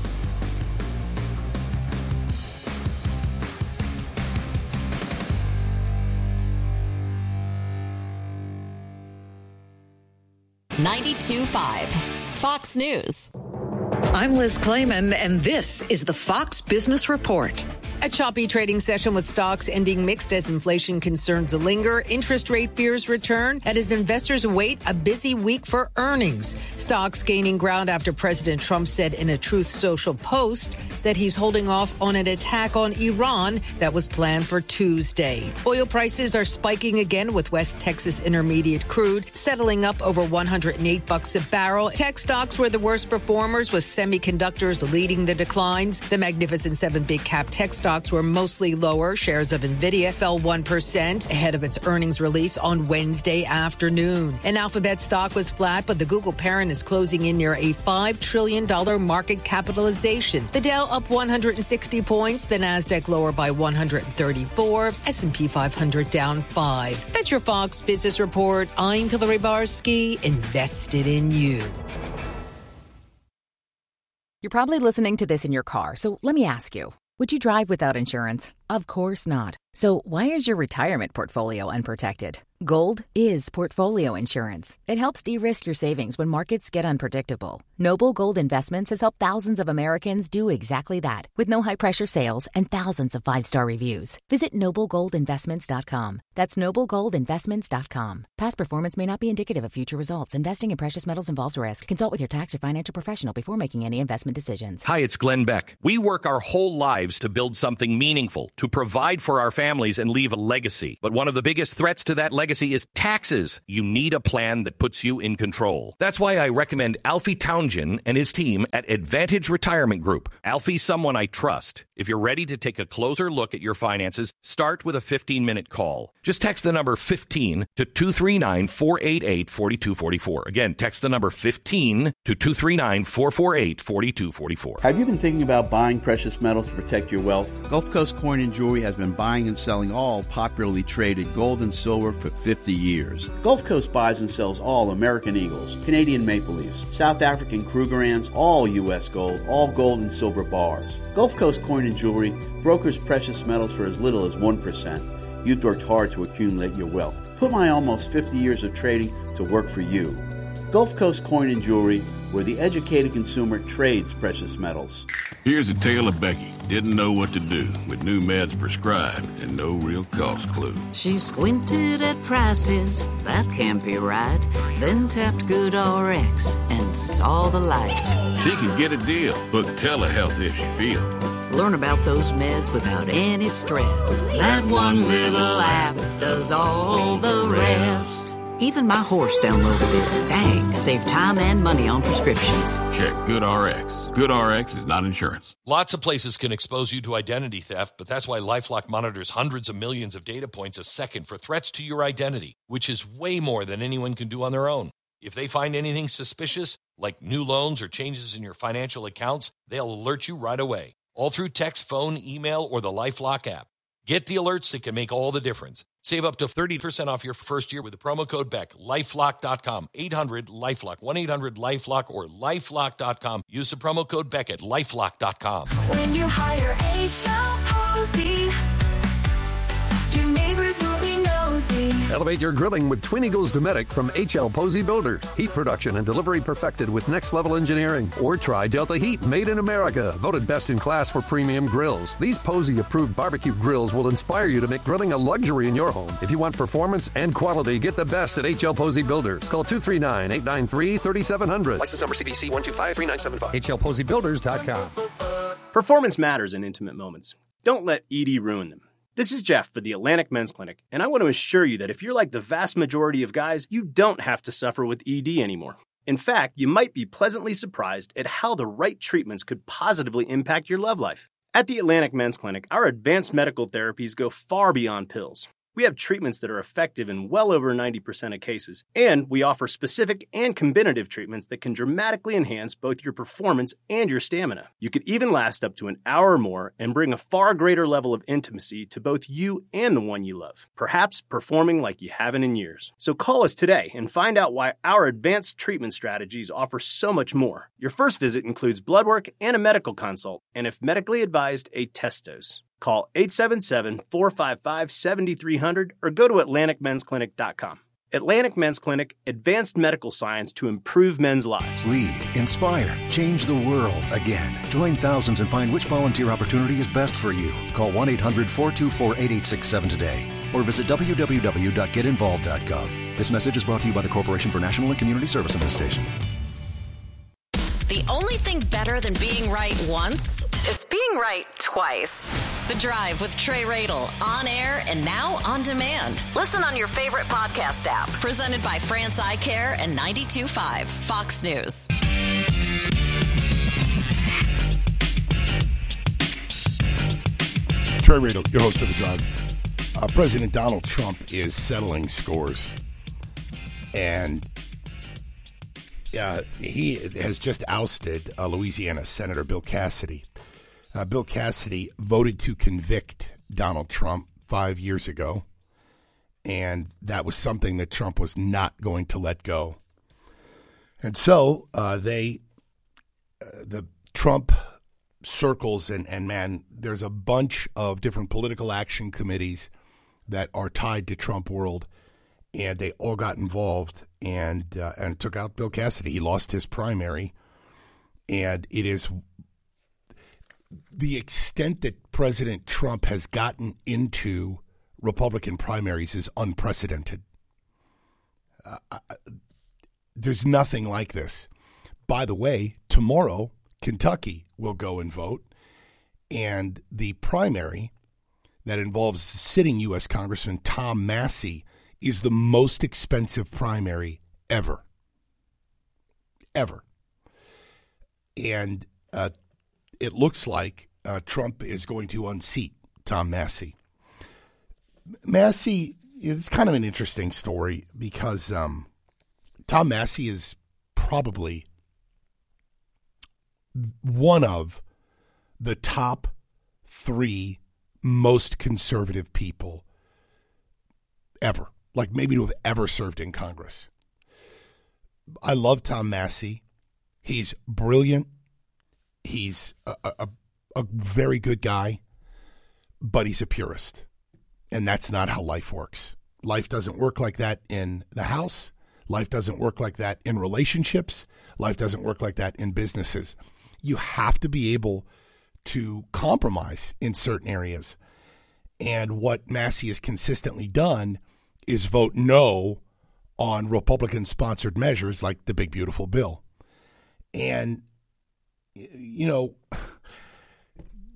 ninety-two point five Fox News. I'm Liz Clayman, and this is the Fox Business Report. A choppy trading session with stocks ending mixed as inflation concerns linger, interest rate fears return, and as investors await a busy week for earnings. Stocks gaining ground after President Trump said in a Truth Social post that he's holding off on an attack on Iran that was planned for Tuesday. Oil prices are spiking again, with West Texas Intermediate crude settling up over one hundred eight bucks a barrel. Tech stocks were the worst performers, with semiconductors leading the declines. The Magnificent Seven big cap tech stocks were mostly lower. Shares of Nvidia fell one percent ahead of its earnings release on Wednesday afternoon. An Alphabet stock was flat, but the Google parent is closing in near a five trillion dollars market capitalization. The Dow up one hundred sixty points, the Nasdaq lower by one hundred thirty-four, S and P five hundred down five. That's your Fox Business Report. I'm Hillary Barsky, invested in you. You're probably listening to this in your car, so let me ask you. Would you drive without insurance? Of course not. So why is your retirement portfolio unprotected? Gold is portfolio insurance. It helps de-risk your savings when markets get unpredictable. Noble Gold Investments has helped thousands of Americans do exactly that, with no high-pressure sales and thousands of five-star reviews. Visit noble gold investments dot com. That's noble gold investments dot com. Past performance may not be indicative of future results. Investing in precious metals involves risk. Consult with your tax or financial professional before making any investment decisions. Hi, it's Glenn Beck. We work our whole lives to build something meaningful, to provide for our families and leave a legacy. But one of the biggest threats to that legacy is taxes. You need a plan that puts you in control. That's why I recommend Alfie Townsend and his team at Advantage Retirement Group. Alfie's someone I trust. If you're ready to take a closer look at your finances, start with a fifteen-minute call. Just text the number fifteen to two three nine, four eight eight, four two four four. Again, text the number fifteen to two three nine, four four eight, four two four four. Have you been thinking about buying precious metals to protect your wealth? Gulf Coast Coin and Jewelry has been buying and selling all popularly traded gold and silver for fifty years. Gulf Coast buys and sells all American Eagles, Canadian Maple Leafs, South African Krugerrands, all U S gold, all gold and silver bars. Gulf Coast Coin and Jewelry brokers precious metals for as little as one percent. You've worked hard to accumulate your wealth. Put my almost fifty years of trading to work for you. Gulf Coast Coin and Jewelry, where the educated consumer trades precious metals. Here's a tale of Becky. Didn't know what to do with new meds prescribed and no real cost clue. She squinted at prices, that can't be right. Then tapped GoodRx and saw the light. She could get a deal. Book telehealth if she feels. Learn about those meds without any stress. That one little app does all the rest. Even my horse downloaded it. Dang, save time and money on prescriptions. Check GoodRx. GoodRx is not insurance. Lots of places can expose you to identity theft, but that's why LifeLock monitors hundreds of millions of data points a second for threats to your identity, which is way more than anyone can do on their own. If they find anything suspicious, like new loans or changes in your financial accounts, they'll alert you right away, all through text, phone, email, or the LifeLock app. Get the alerts that can make all the difference. Save up to thirty percent off your first year with the promo code Beck. LifeLock dot com. eight hundred LifeLock. one eight hundred LifeLock or LifeLock dot com. Use the promo code Beck at LifeLock dot com. When you hire H L Posey, your neighbors will be nosy. Elevate your grilling with Twin Eagles Dometic from H L Posey Builders. Heat production and delivery perfected with next-level engineering. Or try Delta Heat, made in America. Voted best in class for premium grills. These Posey-approved barbecue grills will inspire you to make grilling a luxury in your home. If you want performance and quality, get the best at H L Posey Builders. Call two three nine, eight nine three, three seven zero zero. License number C B C one two five three nine seven five. H L Posey Builders dot com. Performance matters in intimate moments. Don't let E D ruin them. This is Jeff for the Atlantic Men's Clinic, and I want to assure you that if you're like the vast majority of guys, you don't have to suffer with E D anymore. In fact, you might be pleasantly surprised at how the right treatments could positively impact your love life. At the Atlantic Men's Clinic, our advanced medical therapies go far beyond pills. We have treatments that are effective in well over ninety percent of cases, and we offer specific and combinative treatments that can dramatically enhance both your performance and your stamina. You could even last up to an hour or more and bring a far greater level of intimacy to both you and the one you love, perhaps performing like you haven't in years. So call us today and find out why our advanced treatment strategies offer so much more. Your first visit includes blood work and a medical consult, and if medically advised, a test dose. Call eight seven seven, four five five, seven three zero zero or go to Atlantic Men's Clinic dot com. Atlantic Men's Clinic, advanced medical science to improve men's lives. Lead, inspire, change the world again. Join thousands and find which volunteer opportunity is best for you. Call one eight hundred, four two four, eight eight six seven today or visit w w w dot get involved dot gov. This message is brought to you by the Corporation for National and Community Service and this station. The only thing better than being right once is being right twice. The Drive with Trey Radel, on air and now on demand. Listen on your favorite podcast app. Presented by France Eye Care and ninety-two point five Fox News. Trey Radel, your host of The Drive. Uh, President Donald Trump is settling scores. And Uh, he has just ousted uh, Louisiana Senator Bill Cassidy. Uh, Bill Cassidy voted to convict Donald Trump five years ago, and that was something that Trump was not going to let go. And so uh, they, uh, the Trump circles, and, and man, there's a bunch of different political action committees that are tied to Trump world, and they all got involved and uh, and took out Bill Cassidy. He lost his primary, and it is the extent that President Trump has gotten into Republican primaries is unprecedented. Uh, I, there's nothing like this. By the way, tomorrow, Kentucky will go and vote, and the primary that involves sitting U S Congressman Tom Massie is the most expensive primary ever. Ever. And uh, it looks like uh, Trump is going to unseat Tom Massie. Massie is kind of an interesting story because um, Tom Massie is probably one of the top three most conservative people ever. Like maybe to have ever served in Congress. I love Tom Massie. He's brilliant. He's a, a, a very good guy, but he's a purist. And that's not how life works. Life doesn't work like that in the House. Life doesn't work like that in relationships. Life doesn't work like that in businesses. You have to be able to compromise in certain areas. And what Massie has consistently done is vote no on Republican-sponsored measures like the Big Beautiful Bill. And, you know,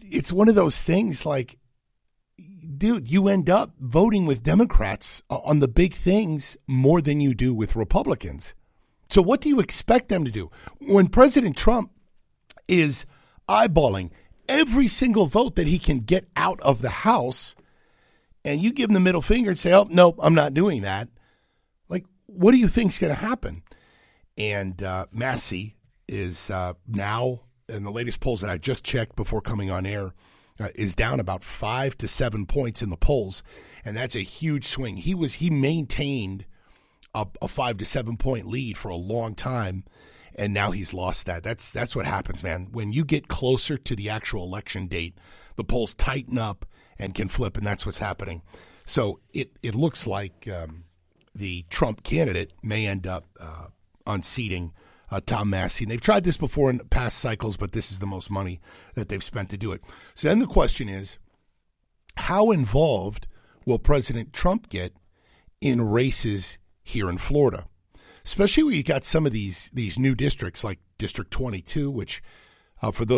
it's one of those things like, dude, you end up voting with Democrats on the big things more than you do with Republicans. So what do you expect them to do? When President Trump is eyeballing every single vote that he can get out of the House, and you give him the middle finger and say, oh, no, I'm not doing that. Like, what do you think is going to happen? And uh, Massey is uh, now, in the latest polls that I just checked before coming on air, uh, is down about five to seven points in the polls. And that's a huge swing. He was he maintained a, a five to seven point lead for a long time, and now he's lost that. That's that's what happens, man. When you get closer to the actual election date, the polls tighten up and can flip, and that's what's happening. So it, it looks like um, the Trump candidate may end up uh, unseating uh, Tom Massey. And they've tried this before in past cycles, but this is the most money that they've spent to do it. So then the question is, how involved will President Trump get in races here in Florida? Especially where you got some of these these new districts like District twenty-two, which uh, for those